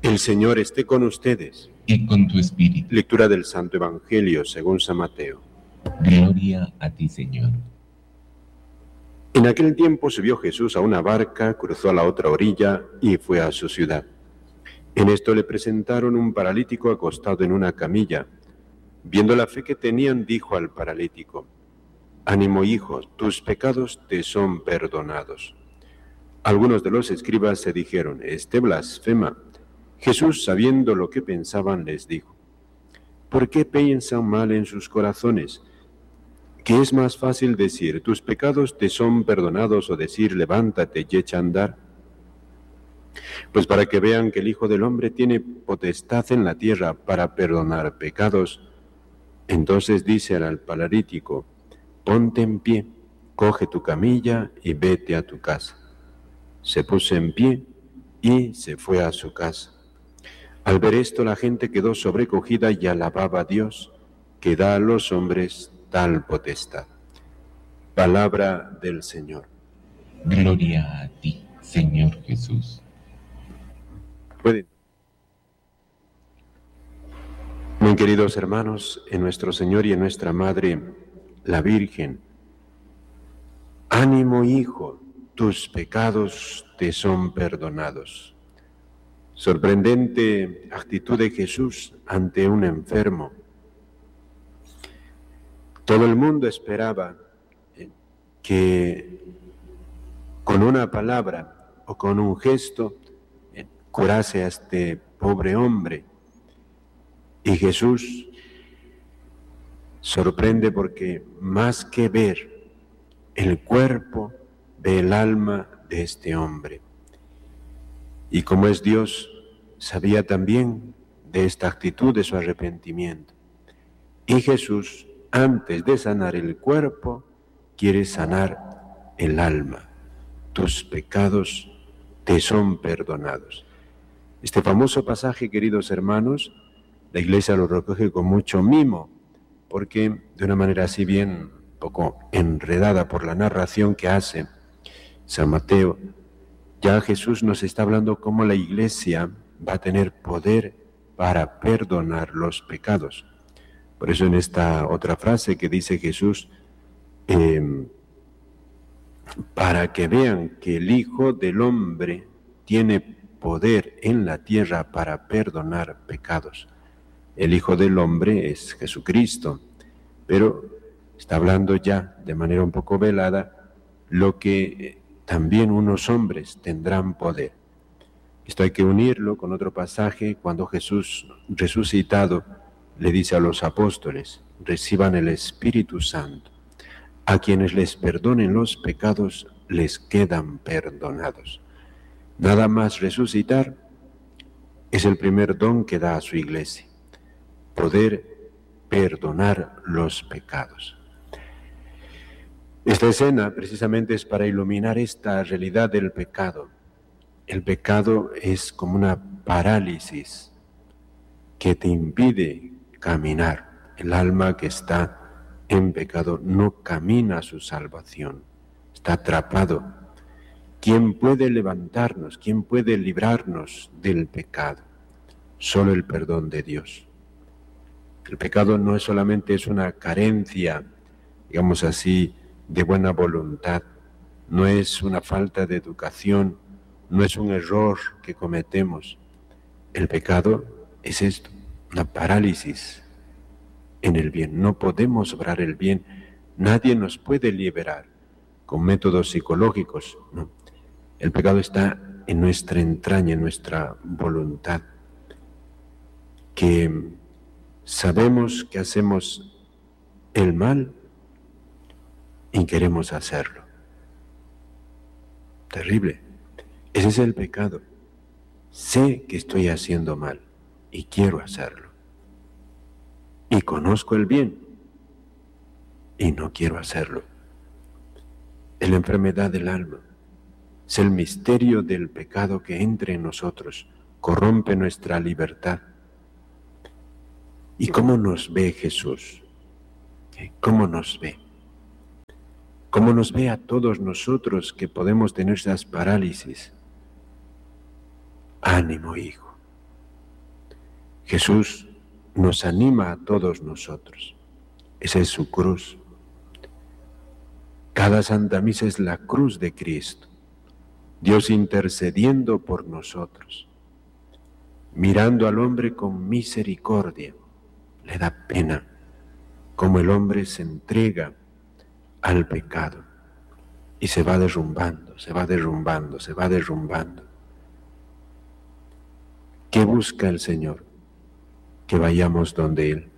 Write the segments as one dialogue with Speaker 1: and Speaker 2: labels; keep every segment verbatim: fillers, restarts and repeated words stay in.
Speaker 1: El Señor esté con ustedes.
Speaker 2: Y con tu espíritu.
Speaker 1: Lectura del Santo Evangelio según San Mateo.
Speaker 2: Gloria a ti, Señor.
Speaker 1: En aquel tiempo subió Jesús a una barca, cruzó a la otra orilla y fue a su ciudad. En esto le presentaron un paralítico acostado en una camilla. Viendo la fe que tenían, dijo al paralítico: «Ánimo, hijo, tus pecados te son perdonados». Algunos de los escribas se dijeron: «Este blasfema». Jesús, sabiendo lo que pensaban, les dijo: «¿Por qué piensan mal en sus corazones? ¿Qué es más fácil decir: tus pecados te son perdonados, o decir: levántate y echa a andar? Pues para que vean que el Hijo del Hombre tiene potestad en la tierra para perdonar pecados». Entonces dice al paralítico: «Ponte en pie, coge tu camilla y vete a tu casa». Se puso en pie y se fue a su casa. Al ver esto, la gente quedó sobrecogida y alababa a Dios, que da a los hombres tal potestad. Palabra del Señor.
Speaker 2: Gloria a ti, Señor Jesús.
Speaker 1: Pueden. Muy queridos hermanos, en nuestro Señor y en nuestra Madre, la Virgen, ánimo, hijo, tus pecados te son perdonados. Sorprendente actitud de Jesús ante un enfermo. Todo el mundo esperaba que con una palabra o con un gesto curase a este pobre hombre. Y Jesús sorprende porque más que ver el cuerpo, ve el alma de este hombre. Y como es Dios, sabía también de esta actitud de su arrepentimiento. Y Jesús, antes de sanar el cuerpo, quiere sanar el alma. Tus pecados te son perdonados. Este famoso pasaje, queridos hermanos, la Iglesia lo recoge con mucho mimo, porque de una manera así bien un poco enredada por la narración que hace San Mateo, ya Jesús nos está hablando cómo la Iglesia va a tener poder para perdonar los pecados. Por eso en esta otra frase que dice Jesús, eh, para que vean que el Hijo del Hombre tiene poder en la tierra para perdonar pecados. El Hijo del Hombre es Jesucristo, pero está hablando ya de manera un poco velada lo que también unos hombres tendrán poder. Esto hay que unirlo con otro pasaje cuando Jesús resucitado le dice a los apóstoles: reciban el Espíritu Santo. A quienes les perdonen los pecados les quedan perdonados. Nada más resucitar es el primer don que da a su Iglesia, poder perdonar los pecados. Esta escena precisamente es para iluminar esta realidad del pecado. El pecado es como una parálisis que te impide caminar. El alma que está en pecado no camina a su salvación, está atrapado. ¿Quién puede levantarnos? ¿Quién puede librarnos del pecado? Solo el perdón de Dios. El pecado no es solamente es una carencia, digamos así, de buena voluntad, no es una falta de educación, no es un error que cometemos. El pecado es esto, una parálisis en el bien. No podemos obrar el bien, nadie nos puede liberar con métodos psicológicos, no. El pecado está en nuestra entraña, en nuestra voluntad, que sabemos que hacemos el mal y queremos hacerlo. Terrible. Ese es el pecado. Sé que estoy haciendo mal y quiero hacerlo. Y conozco el bien y no quiero hacerlo. Es la enfermedad del alma. Es el misterio del pecado que entra en nosotros, corrompe nuestra libertad. ¿Y cómo nos ve Jesús? ¿Cómo nos ve? ¿Cómo nos ve a todos nosotros que podemos tener esas parálisis? Ánimo, hijo, Jesús nos anima a todos nosotros. Esa es su cruz. Cada Santa Misa es la cruz de Cristo, Dios intercediendo por nosotros, mirando al hombre con misericordia. Le da pena cómo el hombre se entrega al pecado y se va derrumbando, se va derrumbando, se va derrumbando. ¿Qué busca el Señor? Que vayamos donde Él.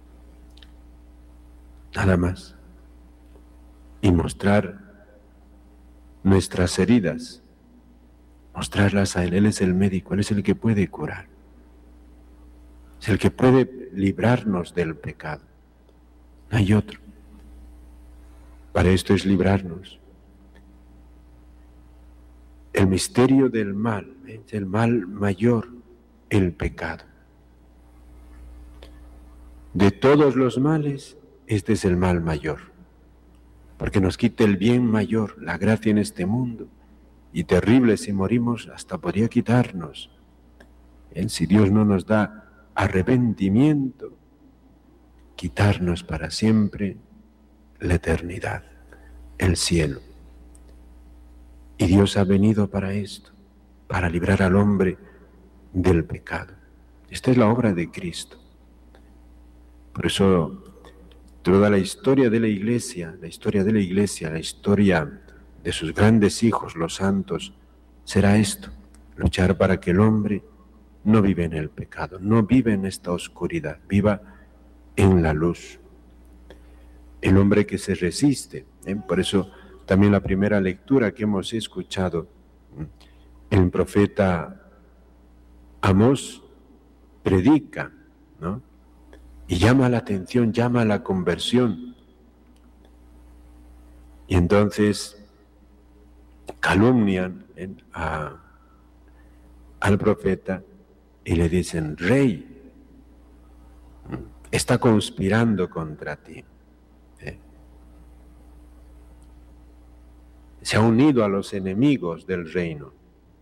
Speaker 1: Nada más. Y mostrar nuestras heridas, mostrarlas a Él. Él es el médico, Él es el que puede curar. Es el que puede librarnos del pecado. No hay otro. Para esto es librarnos. El misterio del mal, es el mal mayor, el pecado. De todos los males, este es el mal mayor. Porque nos quita el bien mayor, la gracia en este mundo. Y terrible si morimos, hasta podría quitarnos. ¿Eh? Si Dios no nos da arrepentimiento, quitarnos para siempre la eternidad, el cielo. Y Dios ha venido para esto, para librar al hombre del pecado. Esta es la obra de Cristo. Por eso toda la historia de la Iglesia, la historia de la Iglesia, la historia de sus grandes hijos, los santos, será esto, luchar para que el hombre no vive en el pecado, no vive en esta oscuridad, viva en la luz. El hombre que se resiste, ¿eh? Por eso también la primera lectura que hemos escuchado, el profeta Amós predica, ¿no? Y llama la atención, llama a la conversión. Y entonces calumnian ¿eh? a, al profeta y le dicen, Rey, está conspirando contra ti. ¿Eh? Se ha unido a los enemigos del reino.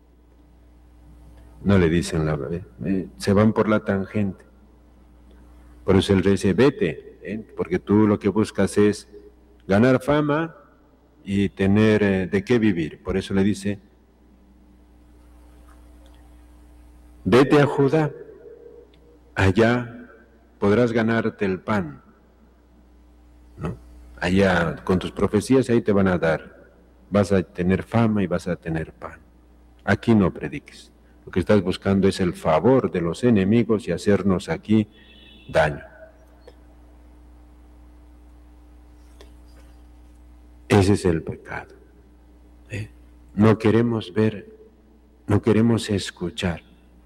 Speaker 1: No le dicen la verdad, ¿eh? Se van por la tangente. Por eso el rey dice, vete, ¿eh? Porque tú lo que buscas es ganar fama y tener eh, de qué vivir. Por eso le dice, vete a Judá, allá podrás ganarte el pan, ¿no? Allá con tus profecías ahí te van a dar, vas a tener fama y vas a tener pan. Aquí no prediques, lo que estás buscando es el favor de los enemigos y hacernos aquí daño. Ese es el pecado. ¿Eh? No queremos ver, no queremos escuchar.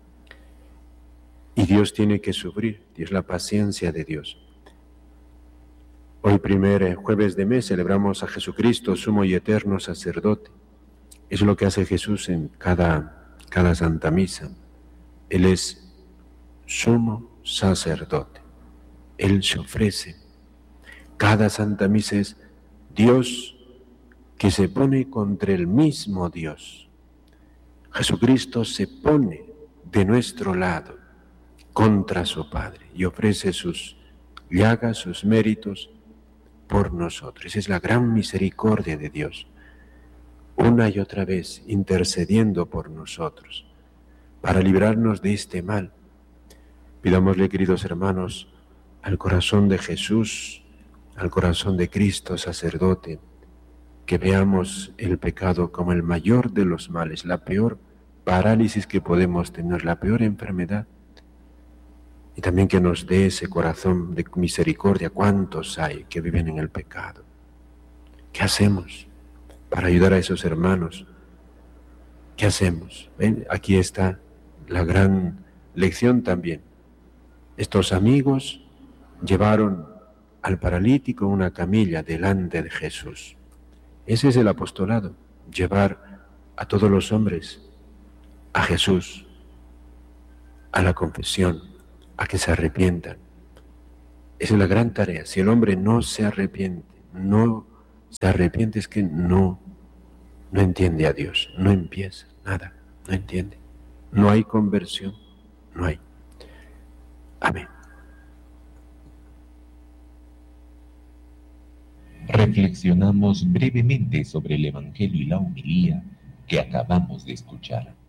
Speaker 1: Y Dios tiene que sufrir, Dios, la paciencia de Dios. Hoy, primer jueves de mes, celebramos a Jesucristo, sumo y eterno sacerdote. Es lo que hace Jesús en cada, cada Santa Misa. Él es sumo sacerdote. Él se ofrece. Cada Santa Misa es Dios que se pone contra el mismo Dios. Jesucristo se pone de nuestro lado contra su Padre y ofrece sus llagas, sus méritos por nosotros. Esa es la gran misericordia de Dios, una y otra vez intercediendo por nosotros para librarnos de este mal. Pidámosle, queridos hermanos, al corazón de Jesús, al corazón de Cristo sacerdote, que veamos el pecado como el mayor de los males, la peor parálisis que podemos tener, la peor enfermedad. Y también que nos dé ese corazón de misericordia. ¿Cuántos hay que viven en el pecado? ¿Qué hacemos para ayudar a esos hermanos? ¿Qué hacemos? ¿Ven? Aquí está la gran lección también. Estos amigos llevaron al paralítico en una camilla delante de Jesús. Ese es el apostolado, llevar a todos los hombres a Jesús, a la confesión, a que se arrepientan. Esa es la gran tarea. Si el hombre no se arrepiente, no se arrepiente, es que no, no entiende a Dios, no empieza, nada, no entiende. No hay conversión, no hay. Amén.
Speaker 2: Reflexionamos brevemente sobre el Evangelio y la homilía que acabamos de escuchar.